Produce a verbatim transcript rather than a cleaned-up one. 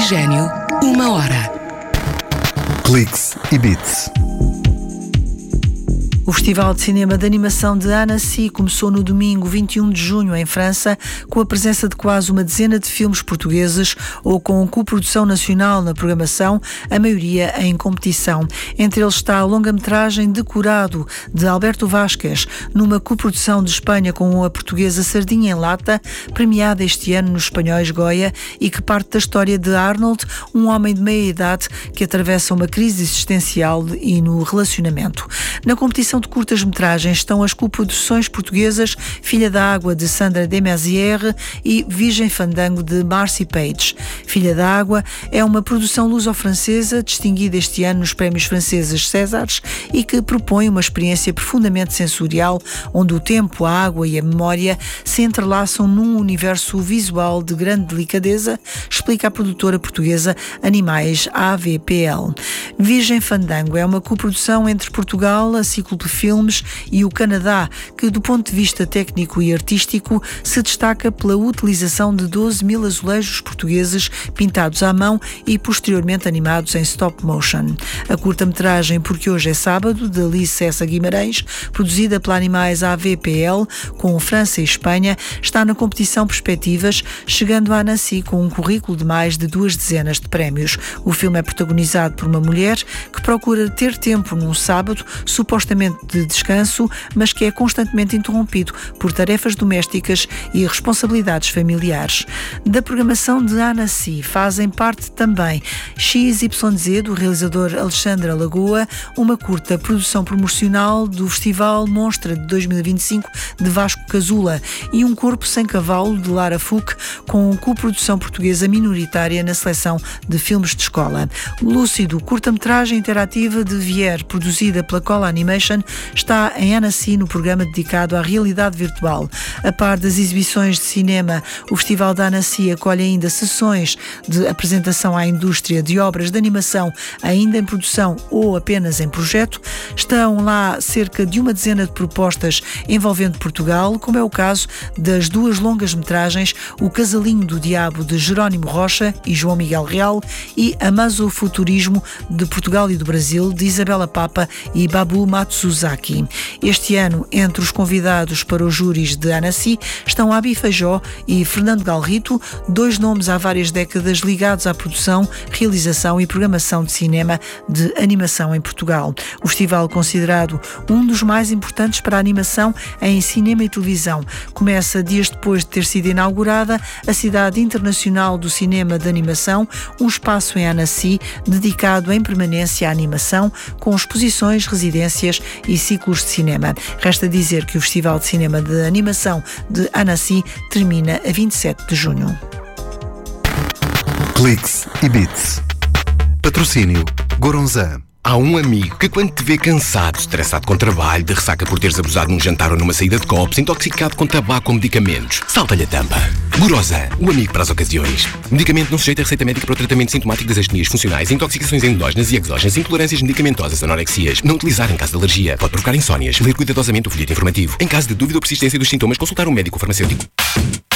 Oxigênio, uma hora. Cliques e Bits. O Festival de Cinema de Animação de Annecy começou no domingo vinte e um de junho em França, com a presença de quase uma dezena de filmes portugueses ou com coprodução nacional na programação, a maioria em competição. Entre eles está a longa-metragem Decorado, de Alberto Vázquez, numa coprodução de Espanha com a portuguesa Sardinha em Lata, premiada este ano nos espanhóis Goya, e que parte da história de Arnold, um homem de meia-idade que atravessa uma crise existencial e no relacionamento. Na competição de curtas-metragens estão as coproduções portuguesas Filha da Água, de Sandra Demasière, e Virgem Fandango, de Marcy Page. Filha da Água é uma produção luso-francesa distinguida este ano nos prémios franceses Césares e que propõe uma experiência profundamente sensorial, onde o tempo, a água e a memória se entrelaçam num universo visual de grande delicadeza, explica a produtora portuguesa Animais A V P L. Virgem Fandango é uma coprodução entre Portugal, a Ciclo de Filmes e o Canadá, que do ponto de vista técnico e artístico se destaca pela utilização de doze mil azulejos portugueses pintados à mão e posteriormente animados em stop motion. A curta-metragem Porque Hoje é Sábado, de Alice Cessa Guimarães, produzida pela Animais A V P L, com França e Espanha, está na competição Perspectivas, chegando a Annecy com um currículo de mais de duas dezenas de prémios. O filme é protagonizado por uma mulher que procura ter tempo num sábado, supostamente de descanso, mas que é constantemente interrompido por tarefas domésticas e responsabilidades familiares. Da programação de Annecy fazem parte também X Y Z, do realizador Alexandre Lagoa, uma curta produção promocional do Festival Monstra de dois mil e vinte e cinco de Vasco Cazula, e Um Corpo Sem Cavalo, de Lara Fuc, com coprodução portuguesa minoritária na seleção de filmes de escola. Lúcido, curta-metragem interativa de Vier, produzida pela Cola Animation, está em Annecy no programa dedicado à realidade virtual. A par das exibições de cinema, o Festival de Annecy acolhe ainda sessões de apresentação à indústria de obras de animação ainda em produção ou apenas em projeto. Estão lá cerca de uma dezena de propostas envolvendo Portugal, como é o caso das duas longas-metragens O Casalinho do Diabo, de Jerónimo Rocha e João Miguel Real, e Amazofuturismo, de Portugal e do Brasil, de Isabela Papa e Babu Matsuzaki. Este ano, entre os convidados para os júris de Annecy, estão Abi Feijó e Fernando Galrito, dois nomes há várias décadas ligados à produção, realização e programação de cinema de animação em Portugal. O festival, considerado um dos mais importantes para a animação em cinema e televisão, começa dias depois de ter sido inaugurada a Cidade Internacional do Cinema de Animação, um espaço em Annecy dedicado em permanência à animação, com exposições, residências e ciclos de cinema. Resta dizer que o Festival de Cinema de Animação de Annecy termina a vinte e sete de junho. Cliques e Bits. Patrocínio Goronzan. Há um amigo que, quando te vê cansado, estressado com trabalho, de ressaca por teres abusado num jantar ou numa saída de copos, intoxicado com tabaco ou medicamentos, salta-lhe a tampa. Goronzan, o amigo para as ocasiões. Medicamento não sujeito a receita médica para o tratamento sintomático das astenias funcionais, intoxicações endógenas e exógenas, intolerâncias medicamentosas, anorexias. Não utilizar em caso de alergia. Pode provocar insónias. Ler cuidadosamente o folheto informativo. Em caso de dúvida ou persistência dos sintomas, consultar um médico ou farmacêutico.